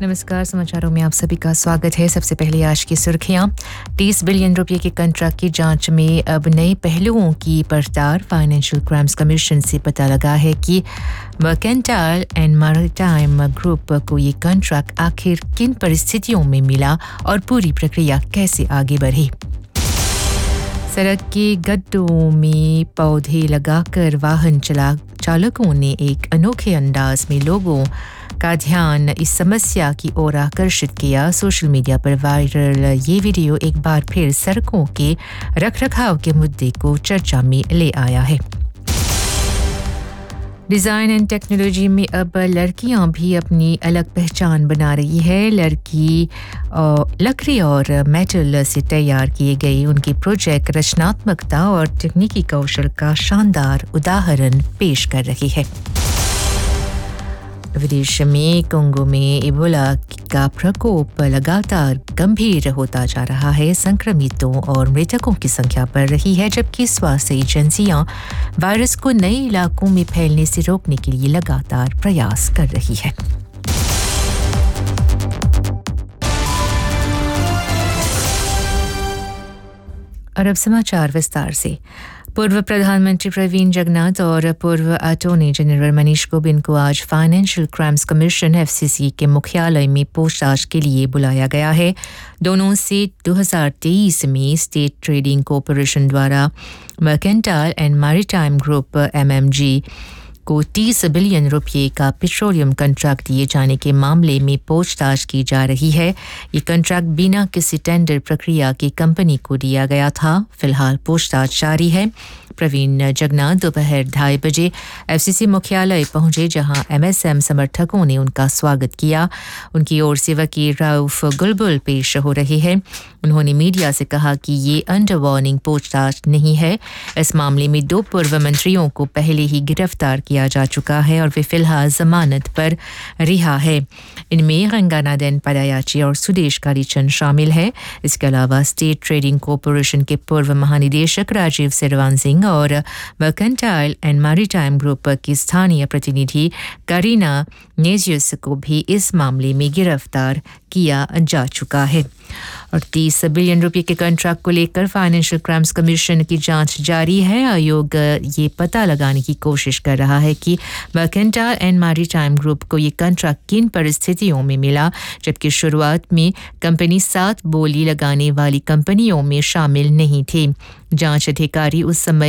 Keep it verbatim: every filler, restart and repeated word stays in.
नमस्कार, समाचारों में आप सभी का स्वागत है। सबसे पहले आज की सुर्खियां। तीस बिलियन रुपए के कॉन्ट्रैक्ट की जांच में अब नए पहलुओं की पड़ताल। फाइनेंशियल क्राइम्स कमीशन से पता लगा है कि मर्केंटाइल एंड मैरिटाइम ग्रुप को ये कॉन्ट्रैक्ट आखिर किन परिस्थितियों में मिला और पूरी प्रक्रिया कैसे आगे बढ़ी। सड़क के गड्ढों में पौधे लगाकर वाहन चला चालकों ने एक अनोखे अंदाज में लोगों का ध्यान इस समस्या की ओर आकर्षित किया। सोशल मीडिया पर वायरल ये वीडियो एक बार फिर सड़कों के रखरखाव के मुद्दे को चर्चा में ले आया है। डिज़ाइन एंड टेक्नोलॉजी में अब लड़कियां भी अपनी अलग पहचान बना रही है। लड़की लकड़ी और मेटल से तैयार किए गए उनके प्रोजेक्ट रचनात्मकता और तकनीकी कौशल का शानदार उदाहरण पेश कर रही है। विदेश में कोंगो में इबोला का प्रकोप लगातार गंभीर होता जा रहा है। संक्रमितों और मृतकों की संख्या बढ़ रही है, जबकि स्वास्थ्य एजेंसियां वायरस को नए इलाकों में फैलने से रोकने के लिए लगातार प्रयास कर रही है। और अब समाचार विस्तार से। पूर्व प्रधानमंत्री प्रवीण जगन्नाथ और पूर्व अटॉर्नी जनरल मनीष गोबिंद को आज फाइनेंशियल क्राइम्स कमीशन एफसीसी के मुख्यालय में पूछताछ के लिए बुलाया गया है। दोनों से दो हज़ार तेईस में स्टेट ट्रेडिंग कॉरपोरेशन द्वारा mercantile and maritime group MMG को तीस बिलियन रुपये का पेट्रोलियम कॉन्ट्रैक्ट दिए जाने के मामले में पूछताछ की जा रही है। ये कॉन्ट्रैक्ट बिना किसी टेंडर प्रक्रिया की कंपनी को दिया गया था। फिलहाल पूछताछ जारी है। प्रवीण जगन्नाथ दोपहर ढाई बजे एफसीसी मुख्यालय पहुंचे, जहां एमएसएम समर्थकों ने उनका स्वागत किया। उनकी ओर से वकील राउफ गुलबुल पेश हो रहे हैं। उन्होंने मीडिया से कहा कि ये अंडर वार्निंग पूछताछ नहीं है। इस मामले में दो पूर्व मंत्रियों को पहले ही गिरफ्तार किया जा चुका है और वे फिलहाल जमानत पर रिहा है। इनमें रंगानाथन पडायाची और सुदेश कालीचंद शामिल है। इसके अलावा स्टेट ट्रेडिंग कॉरपोरेशन के पूर्व महानिदेशक राजीव सिरवान सिंह और मर्केंटाइल एंड मैरिटाइम ग्रुप की स्थानीय प्रतिनिधि करीना नेजियस को भी इस मामले में गिरफ्तार किया जा चुका है। और तीस बिलियन रुपए के कॉन्ट्रैक्ट को लेकर फाइनेंशियल क्राइम्स कमीशन की जांच जारी है। आयोग ये पता लगाने की कोशिश कर रहा है कि मर्केंटाइल एंड मैरिटाइम ग्रुप को ये कॉन्ट्रैक्ट किन परिस्थितियों में मिला, जबकि शुरुआत में कंपनी सात बोली लगाने वाली कंपनियों में शामिल नहीं थी। जांच अधिकारी उस समय